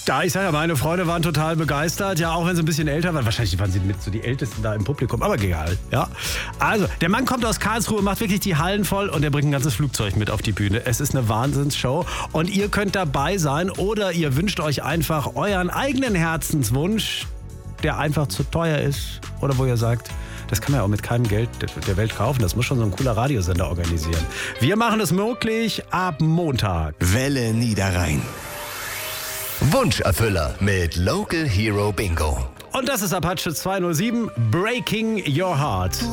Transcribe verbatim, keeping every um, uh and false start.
Da, ich sage ja, meine Freunde waren total begeistert, ja, auch wenn sie ein bisschen älter waren. Wahrscheinlich waren sie mit so die Ältesten da im Publikum, aber egal, ja. Also, der Mann kommt aus Karlsruhe, macht wirklich die Hallen voll und er bringt ein ganzes Flugzeug mit auf die Bühne. Es ist eine Wahnsinnsshow und ihr könnt dabei sein oder ihr wünscht euch einfach euren eigenen Herzenswunsch, der einfach zu teuer ist oder wo ihr sagt, das kann man ja auch mit keinem Geld der Welt kaufen. Das muss schon so ein cooler Radiosender organisieren. Wir machen es möglich ab Montag. Welle Niederrhein. Wunscherfüller mit Local Hero Bingo. Und das ist Apache zweihundertsieben, Breaking Your Heart.